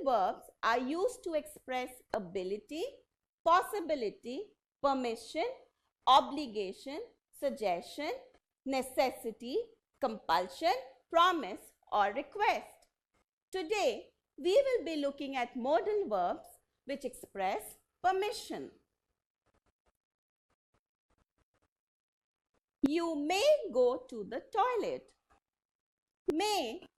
verbs are used to express ability, possibility, permission, obligation, suggestion, necessity, compulsion, promise, or request. Today, we will be looking at modal verbs which express permission. You may go to the toilet. May